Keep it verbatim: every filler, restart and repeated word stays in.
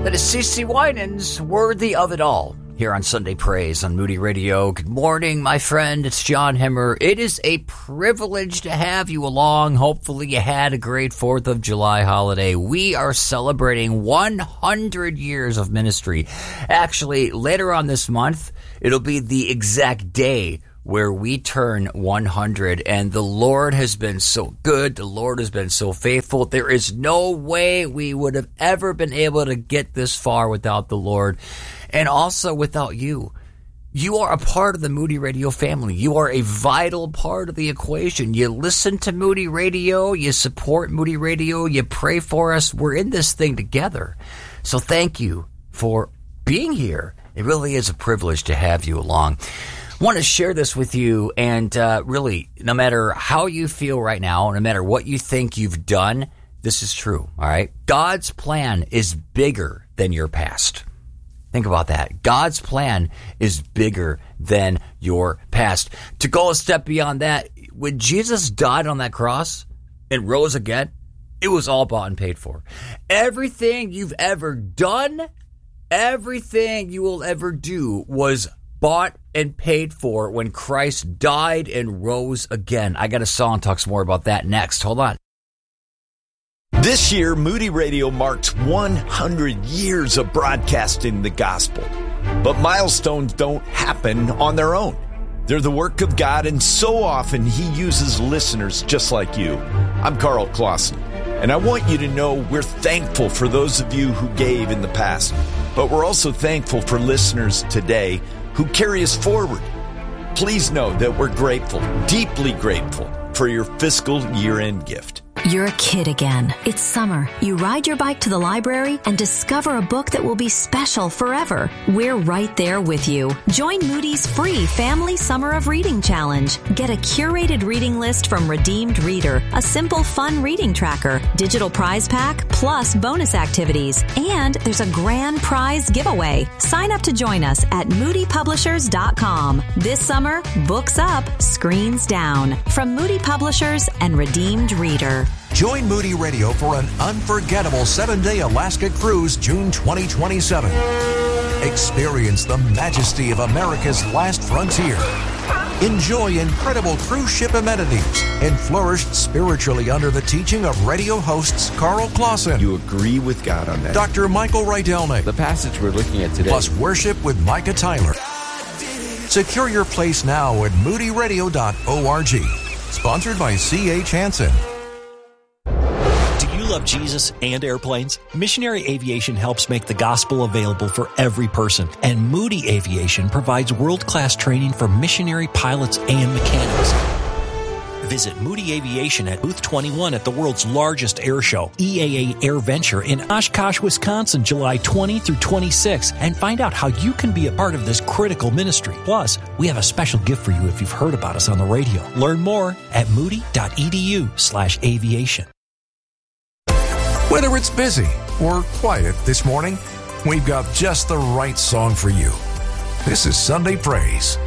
That is CeCe Winans, Worthy of It All, here on Sunday Praise on Moody Radio. Good morning, my friend. It's John Hemmer. It is a privilege to have you along. Hopefully you had a great fourth of July holiday. We are celebrating one hundred years of ministry. Actually, later on this month, it'll be the exact day where we turn one hundred, and the Lord has been so good. The Lord has been so faithful. There is no way we would have ever been able to get this far without the Lord, and also without you. You are a part of the Moody Radio family. You are a vital part of the equation. You listen to Moody Radio, you support Moody Radio, you pray for us. We're in this thing together. So thank you for being here. It really is a privilege to have you along. I want to share this with you, and uh, really, no matter how you feel right now, no matter what you think you've done, this is true, all right? God's plan is bigger than your past. Think about that. God's plan is bigger than your past. To go a step beyond that, when Jesus died on that cross and rose again, it was all bought and paid for. Everything you've ever done, everything you will ever do was bought and paid for when Christ died and rose again. I got a song that talks more about that next. Hold on. This year, Moody Radio marks one hundred years of broadcasting the gospel. But milestones don't happen on their own. They're the work of God, and so often He uses listeners just like you. I'm Carl Clausen, and I want you to know we're thankful for those of you who gave in the past, but we're also thankful for listeners today who carry us forward. Please know that we're grateful, deeply grateful, for your fiscal year-end gift. You're a kid again. It's summer. You ride your bike to the library and discover a book that will be special forever. We're right there with you. Join Moody's free Family Summer of Reading Challenge. Get a curated reading list from Redeemed Reader, a simple, fun reading tracker, digital prize pack, plus bonus activities. And there's a grand prize giveaway. Sign up to join us at moody publishers dot com. This summer, books up, screens down. From Moody Publishers and Redeemed Reader. Join Moody Radio for an unforgettable seven-day Alaska cruise June twenty twenty-seven. Experience the majesty of America's last frontier. Enjoy incredible cruise ship amenities and flourish spiritually under the teaching of radio hosts Carl Clausen. You agree with God on that? Doctor Michael Rydelnik. The passage we're looking at today. Plus worship with Micah Tyler. Secure your place now at moody radio dot org. Sponsored by C H Hansen. Love Jesus and airplanes? Missionary Aviation helps make the gospel available for every person, and Moody Aviation provides world-class training for missionary pilots and mechanics. Visit Moody Aviation at Booth twenty-one at the world's largest air show, E A A Air Venture in Oshkosh, Wisconsin, July twentieth through twenty-sixth, and find out how you can be a part of this critical ministry. Plus, we have a special gift for you if you've heard about us on the radio. Learn more at moody dot e d u slash aviation. Whether it's busy or quiet this morning, we've got just the right song for you. This is Sunday Praise